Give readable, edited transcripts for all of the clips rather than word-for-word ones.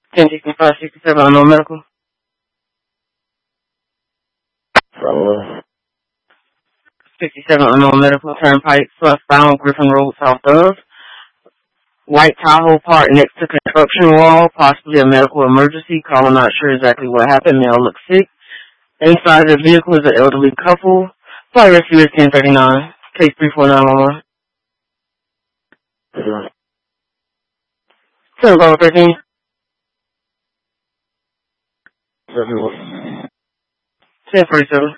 106567 unknown medical. From 67 unknown medical turnpike, southbound Griffin Road, south of. White Tahoe Park next to construction wall, possibly a medical emergency. Caller not sure exactly what happened. Male looks sick. Inside the vehicle is an elderly couple. Flight rescue is 1039. Case 34911. 713. 1047.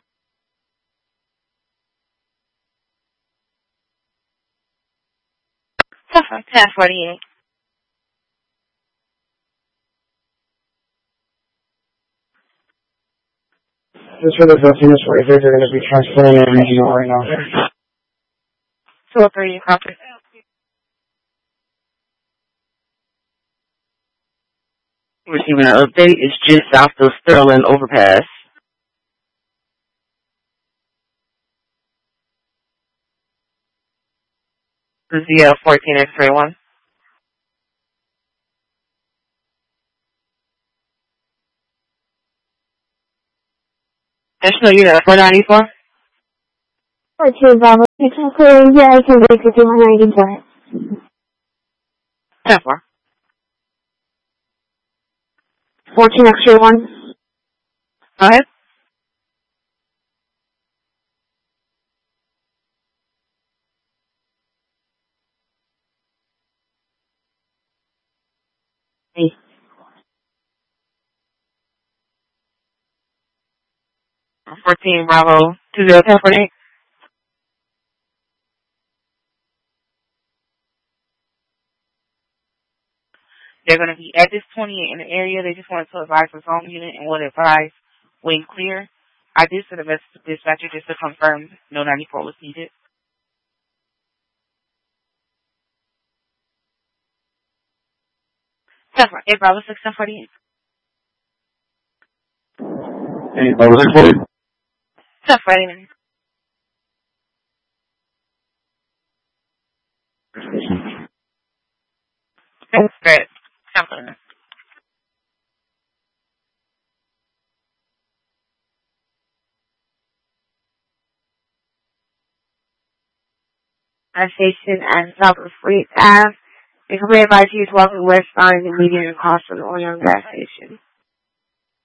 1048. Just for the Venus Razor, they're going to be transferring a regional right now. 203, copy. Receiving an update. It's just south of Sterling Overpass. ZL 14 X-ray 1. National Unit 494. 42 Bravo. It's clearing here. I can wait for 194. 10-4. 14 X-ray 1. Go ahead. Hey. 14 Bravo 201048. They're going to be at this 28 in the area. They just wanted to advise the zone unit and would advise when clear. I did send a message to dispatcher just to confirm no 94 was needed. Hey, Bravo 648. Hey, Bravo 648. 1049. That's great. 1049. Station and south of Fleet Ave. The company advises you to walk west side and median across from the Orion gas station.